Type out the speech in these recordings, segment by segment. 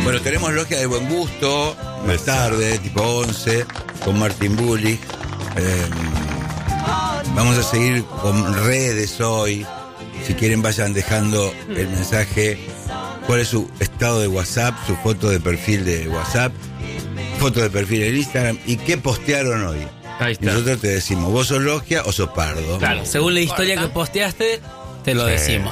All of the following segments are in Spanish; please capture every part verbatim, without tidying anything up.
Bueno, tenemos Logia de Buen Gusto, más tarde, tipo once, con Martín Bulli. Eh, vamos a seguir con redes hoy. Si quieren vayan dejando el mensaje, cuál es su estado de WhatsApp, su foto de perfil de WhatsApp, foto de perfil en Instagram y qué postearon hoy. Ahí está. Nosotros te decimos, ¿vos sos Logia o sos Pardo? Claro, según la historia que posteaste, te lo Sí. decimos.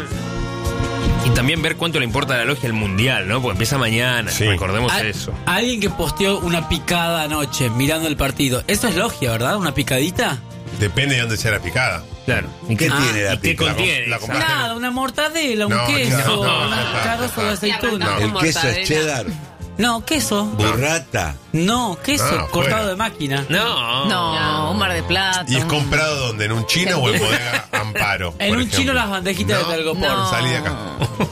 Y también ver cuánto le importa a la Logia el Mundial, ¿no? Porque empieza mañana, Sí. recordemos Al- eso. Alguien que posteó una picada anoche mirando el partido. Eso es Logia, ¿verdad? ¿Una picadita? Depende de dónde sea la picada. Claro. ¿Y ¿Qué Ah, tiene la ¿Y qué pica? contiene? La esa? compraste. Nada, una mortadela, un No, queso, no, no, un no, no, carozo de no. aceituna. El queso Mortadela. es cheddar, No, queso. burrata. No, queso, Ah, cortado fuera. de máquina. No. No, un mar de plata. ¿Y es un- comprado dónde? ¿En un chino o en bodega Amparo? En por un ejemplo? chino las bandejitas No, de telgopor. No. Salí de acá.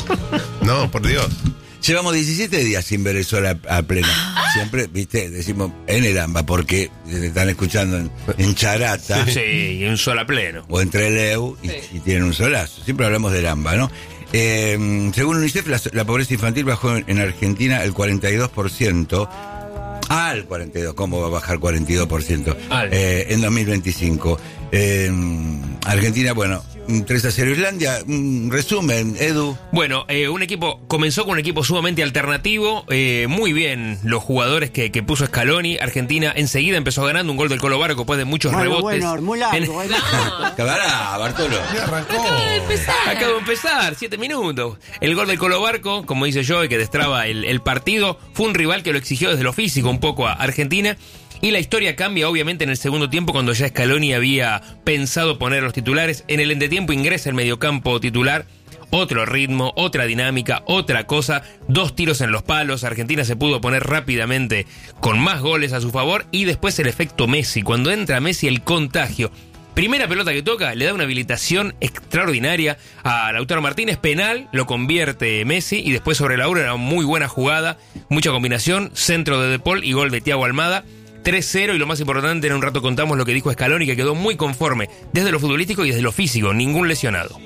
No, por Dios. Llevamos diecisiete días sin ver el sol a, a pleno. Siempre, viste, decimos en el AMBA, porque te están escuchando en, en Charata Sí, y un sol a pleno. o en Trelew y, y tienen un solazo. Siempre hablamos del AMBA, ¿no? Eh, según UNICEF, la, la pobreza infantil bajó en, en Argentina el cuarenta y dos por ciento. Al cuarenta y dos, ¿cómo va a bajar cuarenta y dos por ciento? Al. Eh, en dos mil veinticinco. Eh, Argentina, bueno, tres a cero Islandia. Un resumen, Edu. Bueno, eh, un equipo comenzó con un equipo sumamente alternativo, eh, muy bien los jugadores que, que puso Scaloni. Argentina enseguida empezó ganando un gol del Colo Barco después de muchos Bueno, rebotes. bueno, muy largo. En- ¿eh? Cabará, Bartolo. Ya arrancó. Acabo de empezar, siete minutos. El gol del Colo Barco, como dice yo, que destraba el, el partido, fue un rival que lo exigió desde lo físico un poco a Argentina. Y la historia cambia obviamente en el segundo tiempo cuando ya Scaloni había pensado poner los titulares. En el entretiempo ingresa el mediocampo titular. Otro ritmo, otra dinámica, otra cosa. Dos tiros en los palos. Argentina se pudo poner rápidamente con más goles a su favor. Y después el efecto Messi. Cuando entra Messi, el contagio. Primera pelota que toca, le da una habilitación extraordinaria a Lautaro Martínez, penal, lo convierte Messi y después sobre la hora era muy buena jugada, mucha combinación, centro de De Paul y gol de Thiago Almada. tres cero y lo más importante, en un rato contamos lo que dijo Scaloni, que quedó muy conforme desde lo futbolístico y desde lo físico, ningún lesionado.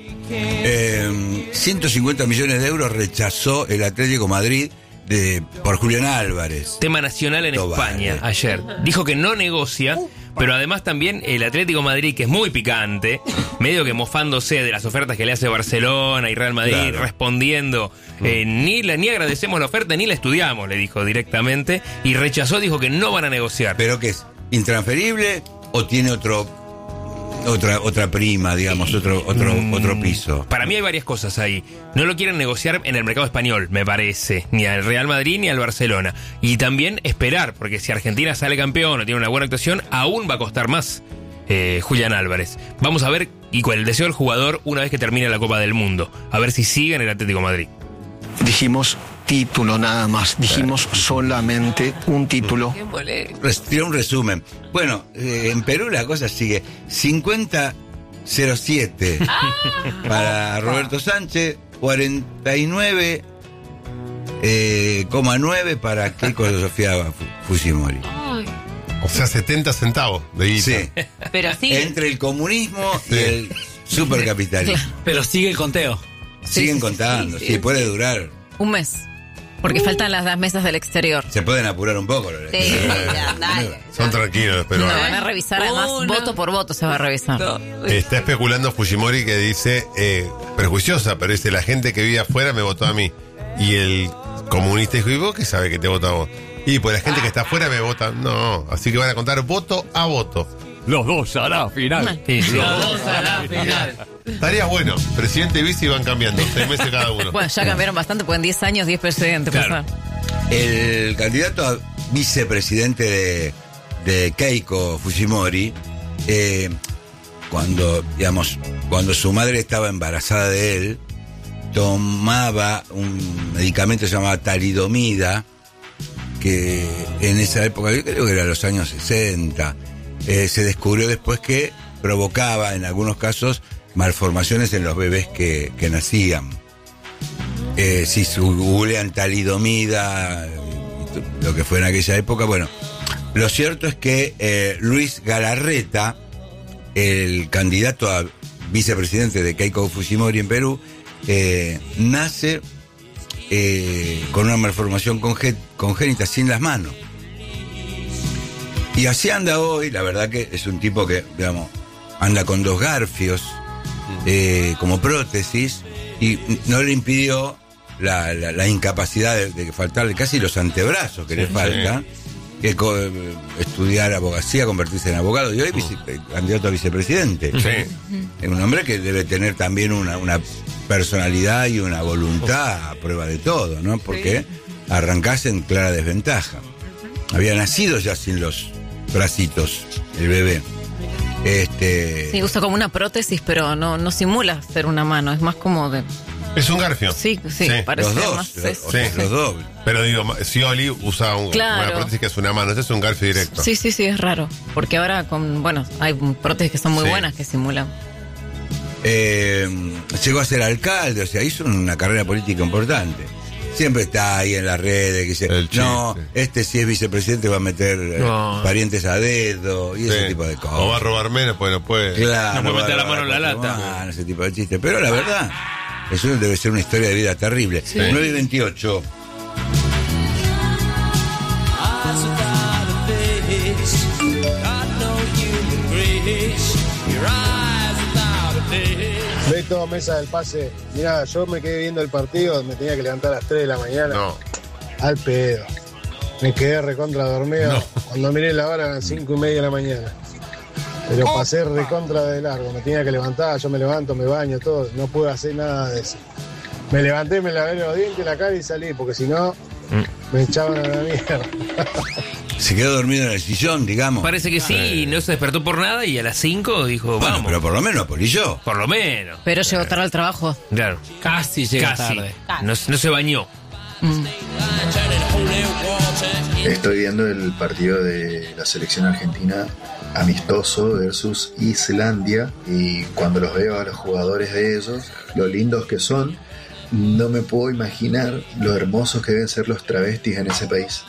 Eh, ciento cincuenta millones de euros rechazó el Atlético Madrid de, por Julián Álvarez. Tema nacional en No España vale. ayer. Dijo que no negocia, pero además también el Atlético Madrid, que es muy picante, medio que mofándose de las ofertas que le hace Barcelona y Real Madrid, Claro. respondiendo, eh, ni, la, ni agradecemos la oferta ni la estudiamos, le dijo directamente, y rechazó, dijo que no van a negociar. ¿Pero qué es? ¿Intransferible o tiene otro otra otra prima, digamos, otro otro Mm, otro piso? Para mí hay varias cosas ahí. No lo quieren negociar en el mercado español, me parece. Ni al Real Madrid ni al Barcelona. Y también esperar, porque si Argentina sale campeón o tiene una buena actuación, aún va a costar más eh, Julián Álvarez. Vamos a ver, y con el deseo del jugador, una vez que termine la Copa del Mundo. A ver si sigue en el Atlético de Madrid. Dijimos título nada más, dijimos solamente un título. Qué molesto. Res- Tira un resumen. Bueno, eh, en Perú la cosa sigue. cincuenta cero siete para Roberto Sánchez, cuarenta y nueve coma nueve para Keiko Sofía Fujimori. Ay, O sea, setenta centavos de guita. Sí, pero sí. entre el comunismo y Sí. el supercapitalismo. Pero sigue el conteo. Sí, Siguen sí, contando, sí, sí, sí, puede sí. durar. Un mes. Porque faltan las, las mesas del exterior. Se pueden apurar un poco. Lorenzo. Sí, ya, dale. Son tranquilos, pero Lo van a revisar, además, Uno. voto por voto se va a revisar. está especulando Fujimori que dice, eh, prejuiciosa, pero dice, la gente que vive afuera me votó a mí. Y el comunista dijo, ¿y vos qué sabe que te vota a vos? Y pues la gente que está afuera me vota. No, así que van a contar voto a voto. Los dos a la final. Sí, sí. Estaría bueno, presidente y vice van cambiando, seis meses cada uno. Bueno, ya cambiaron bastante, pues en diez años, diez presidentes. Claro. pasaron. El candidato a vicepresidente de, de Keiko Fujimori, eh, cuando, digamos, cuando su madre estaba embarazada de él, tomaba un medicamento llamado talidomida, que en esa época, yo creo que era los años sesenta, eh, se descubrió después que provocaba en algunos casos malformaciones en los bebés que, que nacían. Eh, si su googlean talidomida, eh, lo que fue en aquella época, bueno, lo cierto es que eh, Luis Galarreta, el candidato a vicepresidente de Keiko Fujimori en Perú, eh, nace eh, con una malformación conge- congénita sin las manos. Y así anda hoy, la verdad que es un tipo que, digamos, anda con dos garfios eh, como prótesis y no le impidió la, la, la incapacidad de, de faltarle casi los antebrazos que Sí, le faltan, que co- estudiar abogacía, convertirse en abogado y hoy vice- candidato a vicepresidente. Sí. Es un hombre que debe tener también una, una personalidad y una voluntad a prueba de todo, ¿no? Porque arrancase en clara desventaja. Había nacido ya sin los bracitos, el bebé. Este, Sí, usa como una prótesis, pero no, no simula ser una mano. Es más como de. Es un garfio. Sí, sí, Sí. parece los dos, más. los, eso. o sea, Sí. los dos. Pero digo, Scioli usa un- Claro. una prótesis que es una mano, este es un garfio directo. Sí, sí, sí, es raro. Porque ahora con, bueno, hay prótesis que son muy Sí. buenas que simulan. Eh, llegó a ser alcalde, o sea, hizo una carrera política importante. Siempre está ahí en las redes que dice, El chiste. no, este si es vicepresidente va a meter eh, No. parientes a dedo y ese Sí. tipo de cosas. O va a robar menos, pues no puede. Claro, No puede va meter a la mano en la robar lata. cuatro manos, ese tipo de chistes. Pero la verdad, eso debe ser una historia de vida terrible. nueve y veintiocho. Beto, mesa del pase. Mirá, yo me quedé viendo el partido, me tenía que levantar a las tres de la mañana. No. Al pedo. Me quedé recontra dormido. No. Cuando miré la hora, a las cinco y media de la mañana. Pero pasé recontra de largo. Me tenía que levantar, yo me levanto, me baño, todo. No pude hacer nada de eso. Me levanté, me lavé los dientes, la cara y salí, porque si no, me echaban a la mierda. Se quedó dormido en el sillón, digamos. Parece que sí, no se despertó por nada y a las cinco dijo, Bueno, vamos. pero por lo menos apolilló. Por lo menos. Pero llegó tarde al trabajo. Claro. Casi llega Casi. tarde. No, no se bañó. Estoy viendo el partido de la selección argentina amistoso versus Islandia y cuando los veo a los jugadores de ellos, lo lindos que son, no me puedo imaginar lo hermosos que deben ser los travestis en ese país.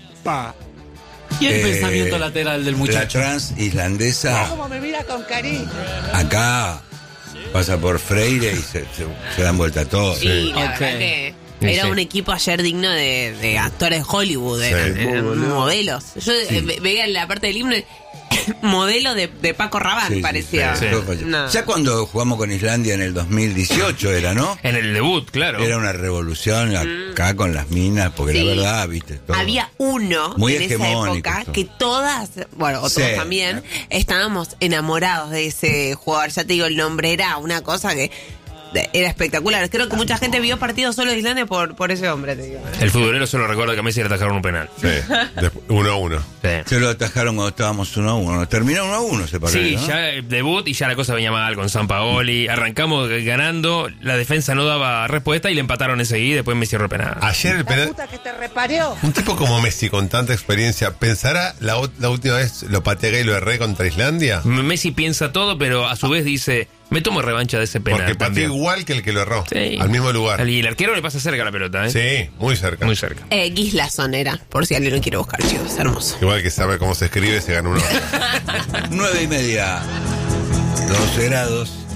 Y el Eh, pensamiento lateral del La muchacho. trans islandesa. me mira con cariño? Acá pasa por Freire y se, se- se dan vuelta todos. Sí, la Ok. verdad que Sí, era sí. un equipo ayer digno de, de actores de Hollywood, de, Sí. de modelos. Yo eh, ve- veía en la parte del himno modelo de, de Paco Rabanne, Sí, sí, parecía. sí, todo falló. No. Ya cuando jugamos con Islandia en el dos mil dieciocho era, ¿no? En el debut, claro. Era una revolución acá con las minas, porque Sí. la verdad, viste, todo. Había uno Muy en esa hegemónico época todo. que todas, bueno, otros Sí. también, estábamos enamorados de ese jugador. Ya te digo, el nombre era una cosa que de- era espectacular. Creo que mucha gente vio partidos solo de Islandia por, por ese hombre, te digo. El futbolero solo recuerda que a Messi le atajaron un penal. Sí. Después, uno a uno. Sí. Se lo atajaron cuando estábamos uno a uno. Terminó uno a uno ese partido, Sí, ¿no? ya el debut y ya la cosa venía mal con Sampaoli. Arrancamos ganando, la defensa no daba respuesta y le empataron enseguida y después Messi cerró el penal. Ayer el penal. que te reparió. Un tipo como Messi con tanta experiencia, ¿pensará la, ot- la última vez lo pateé y lo erré contra Islandia? M- Messi piensa todo, pero a su vez dice, me tomo revancha de ese penal. Porque pateó también. igual que el que lo erró. Sí. Al mismo lugar. Y el arquero le pasa cerca la pelota, ¿eh? Sí, muy cerca. Muy cerca. Eh, Gislason era, por si alguien lo quiere buscar, chicos, hermoso. Igual que sabe cómo se escribe, se gana uno. Nueve y media. doce grados.